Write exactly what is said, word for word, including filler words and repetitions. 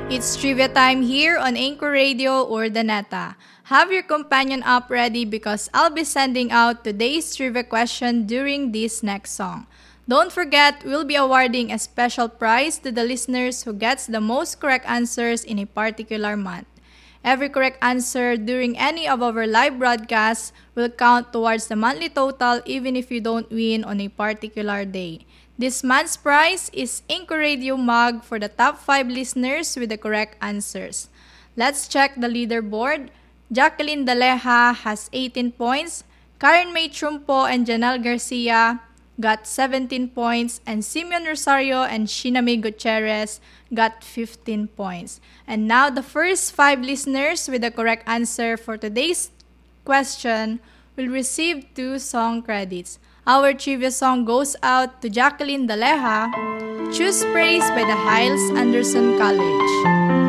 It's trivia time here on Anchor Radio or Daneta. Have your companion app ready because I'll be sending out today's trivia question during this next song. Don't forget, we'll be awarding a special prize to the listeners who gets the most correct answers in a particular month. Every correct answer during any of our live broadcasts will count towards the monthly total even if you don't win on a particular day. This month's prize is Anchor Radio mug for the top five listeners with the correct answers. Let's check the leaderboard. Jacqueline Daleja has eighteen points, Karen May Trumpo and Janelle Garcia got seventeen points, and Simeon Rosario and Shinami Gutierrez got fifteen points. And now the first five listeners with the correct answer for today's question will receive two song credits. Our trivia song goes out to Jacqueline Daleja, Choose Praise by the Hiles Anderson College.